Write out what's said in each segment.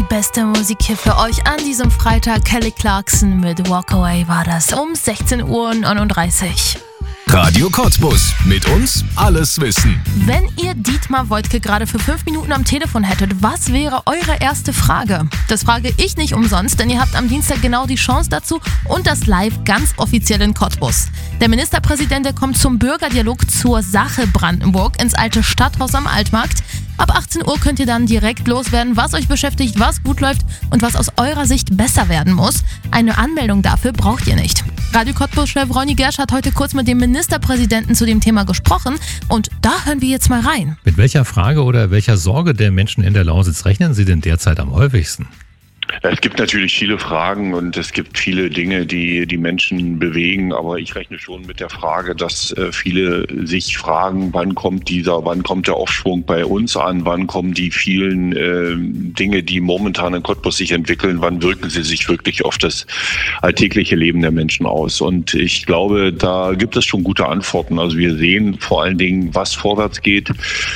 die beste Musik hier für euch an diesem Freitag. Kelly Clarkson mit Walk Away war das um 16:39 Uhr. Radio Cottbus. Mit uns alles wissen. Wenn ihr Dietmar Woidke gerade für 5 Minuten am Telefon hättet, was wäre eure erste Frage? Das frage ich nicht umsonst, denn ihr habt am Dienstag genau die Chance dazu und das live ganz offiziell in Cottbus. Der Ministerpräsident, der kommt zum Bürgerdialog zur Sache Brandenburg ins alte Stadthaus am Altmarkt. Ab 18 Uhr könnt ihr dann direkt loswerden, was euch beschäftigt, was gut läuft und was aus eurer Sicht besser werden muss. Eine Anmeldung dafür braucht ihr nicht. Radio Cottbus-Chef Ronny Gersch hat heute kurz mit dem Ministerpräsidenten zu dem Thema gesprochen und da hören wir jetzt mal rein. Mit welcher Frage oder welcher Sorge der Menschen in der Lausitz rechnen Sie denn derzeit am häufigsten? Es gibt natürlich viele Fragen und es gibt viele Dinge, die die Menschen bewegen, aber ich rechne schon mit der Frage, dass viele sich fragen, wann kommt der Aufschwung bei uns an, wann kommen die vielen Dinge, die momentan in Cottbus sich entwickeln, wann wirken sie sich wirklich auf das alltägliche Leben der Menschen aus. Und ich glaube, da gibt es schon gute Antworten. Also wir sehen vor allen Dingen, was vorwärts geht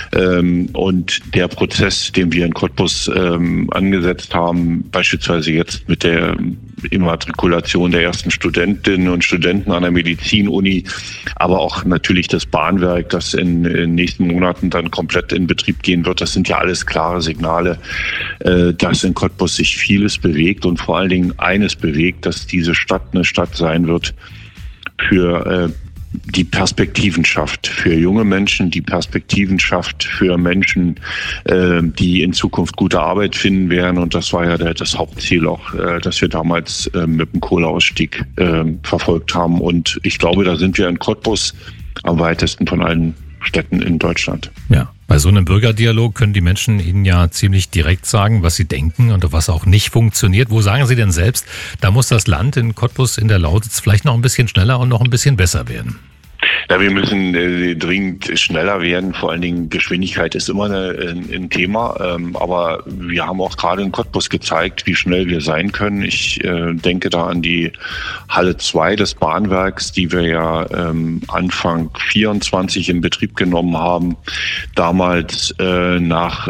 und der Prozess, den wir in Cottbus angesetzt haben, beispielsweise jetzt mit der Immatrikulation der ersten Studentinnen und Studenten an der Medizinuni, aber auch natürlich das Bahnwerk, das in den nächsten Monaten dann komplett in Betrieb gehen wird. Das sind ja alles klare Signale, dass in Cottbus sich vieles bewegt und vor allen Dingen eines bewegt, dass diese Stadt eine Stadt sein wird für die Perspektiven schafft für junge Menschen, die Perspektiven schafft für Menschen, die in Zukunft gute Arbeit finden werden. Und das war ja das Hauptziel auch, das wir damals mit dem Kohleausstieg verfolgt haben. Und ich glaube, da sind wir in Cottbus am weitesten von allen Städten in Deutschland. Ja, bei so einem Bürgerdialog können die Menschen Ihnen ja ziemlich direkt sagen, was sie denken und was auch nicht funktioniert. Wo sagen Sie denn selbst, da muss das Land in Cottbus in der Lausitz vielleicht noch ein bisschen schneller und noch ein bisschen besser werden? Ja, wir müssen dringend schneller werden. Vor allen Dingen Geschwindigkeit ist immer ein Thema. Aber wir haben auch gerade in Cottbus gezeigt, wie schnell wir sein können. Ich denke da an die Halle 2 des Bahnwerks, die wir ja Anfang 24 in Betrieb genommen haben. Damals nach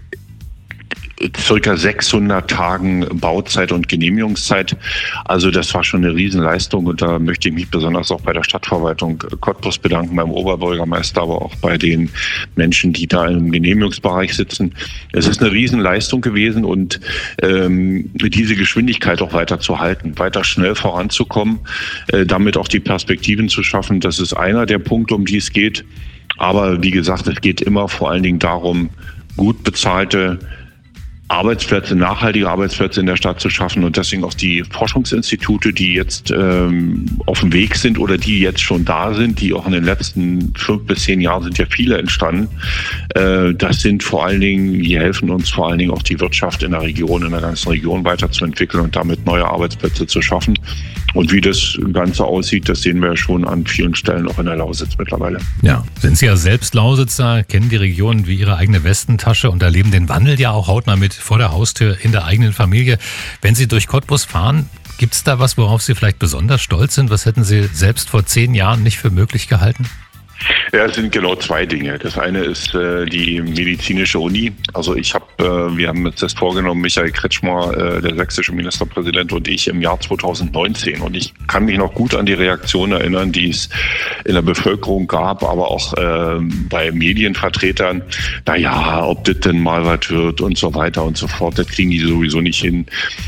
circa 600 Tagen Bauzeit und Genehmigungszeit. Also das war schon eine Riesenleistung und da möchte ich mich besonders auch bei der Stadtverwaltung Cottbus bedanken, beim Oberbürgermeister, aber auch bei den Menschen, die da im Genehmigungsbereich sitzen. Es ist eine Riesenleistung gewesen und diese Geschwindigkeit auch weiter zu halten, weiter schnell voranzukommen, damit auch die Perspektiven zu schaffen. Das ist einer der Punkte, um die es geht. Aber wie gesagt, es geht immer vor allen Dingen darum, gut bezahlte Arbeitsplätze, nachhaltige Arbeitsplätze in der Stadt zu schaffen und deswegen auch die Forschungsinstitute, die jetzt auf dem Weg sind oder die jetzt schon da sind, die auch in den letzten 5 bis 10 Jahren sind ja viele entstanden. Das sind vor allen Dingen, die helfen uns vor allen Dingen auch die Wirtschaft in der Region, in der ganzen Region weiterzuentwickeln und damit neue Arbeitsplätze zu schaffen. Und wie das Ganze aussieht, das sehen wir ja schon an vielen Stellen auch in der Lausitz mittlerweile. Ja, sind Sie ja selbst Lausitzer, kennen die Region wie Ihre eigene Westentasche und erleben den Wandel ja auch hautnah mit vor der Haustür in der eigenen Familie. Wenn Sie durch Cottbus fahren, gibt es da was, worauf Sie vielleicht besonders stolz sind? Was hätten Sie selbst vor 10 Jahren nicht für möglich gehalten? Ja, es sind genau 2 Dinge. Das eine ist die medizinische Uni. Also wir haben uns das vorgenommen, Michael Kretschmer, der sächsische Ministerpräsident und ich im Jahr 2019. Und ich kann mich noch gut an die Reaktion erinnern, die es in der Bevölkerung gab, aber auch bei Medienvertretern. Naja, ob das denn mal was wird und so weiter und so fort, das kriegen die sowieso nicht hin.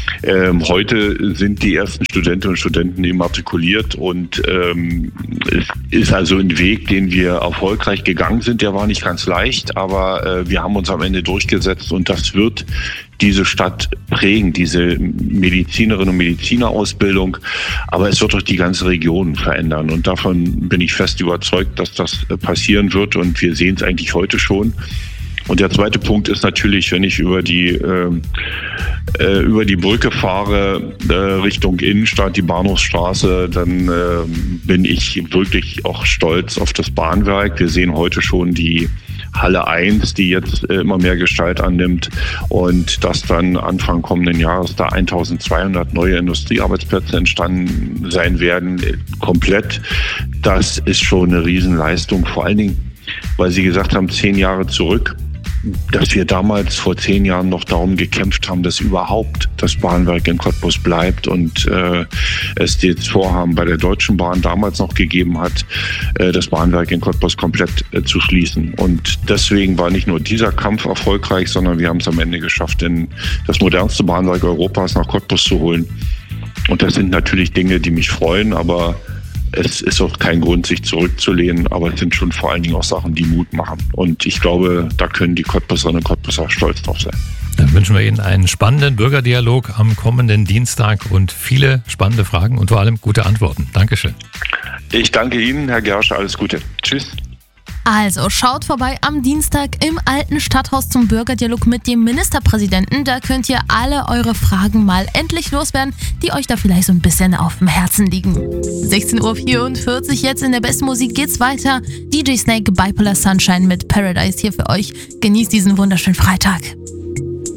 Heute sind die ersten Studentinnen und Studenten immatrikuliert und es ist also ein Weg, den wir erfolgreich gegangen sind. Der war nicht ganz leicht, aber wir haben uns am Ende durchgesetzt und das wird diese Stadt prägen, diese Medizinerinnen und Medizinerausbildung, aber es wird auch die ganze Region verändern und davon bin ich fest überzeugt, dass das passieren wird und wir sehen es eigentlich heute schon. Und der zweite Punkt ist natürlich, wenn ich über die Brücke fahre Richtung Innenstadt, die Bahnhofsstraße, dann bin ich wirklich auch stolz auf das Bahnwerk. Wir sehen heute schon die Halle 1, die jetzt immer mehr Gestalt annimmt und dass dann Anfang kommenden Jahres da 1200 neue Industriearbeitsplätze entstanden sein werden, komplett. Das ist schon eine Riesenleistung, vor allen Dingen, weil Sie gesagt haben, 10 Jahre zurück. dass wir damals vor 10 Jahren noch darum gekämpft haben, dass überhaupt das Bahnwerk in Cottbus bleibt und es das Vorhaben bei der Deutschen Bahn damals noch gegeben hat, das Bahnwerk in Cottbus komplett zu schließen. Und deswegen war nicht nur dieser Kampf erfolgreich, sondern wir haben es am Ende geschafft, das modernste Bahnwerk Europas nach Cottbus zu holen. Und das sind natürlich Dinge, die mich freuen, aber es ist auch kein Grund, sich zurückzulehnen, aber es sind schon vor allen Dingen auch Sachen, die Mut machen. Und ich glaube, da können die Cottbusserinnen und Cottbusser stolz drauf sein. Dann wünschen wir Ihnen einen spannenden Bürgerdialog am kommenden Dienstag und viele spannende Fragen und vor allem gute Antworten. Dankeschön. Ich danke Ihnen, Herr Gersche. Alles Gute. Tschüss. Also schaut vorbei am Dienstag im Alten Stadthaus zum Bürgerdialog mit dem Ministerpräsidenten. Da könnt ihr alle eure Fragen mal endlich loswerden, die euch da vielleicht so ein bisschen auf dem Herzen liegen. 16:44 Uhr, jetzt in der besten Musik geht's weiter. DJ Snake, Bipolar Sunshine mit Paradise hier für euch. Genießt diesen wunderschönen Freitag.